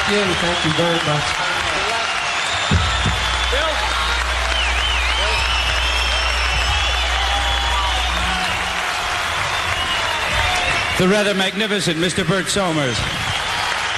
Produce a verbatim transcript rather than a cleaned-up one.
you. Thank you very much. The rather magnificent Mister Bert Somers.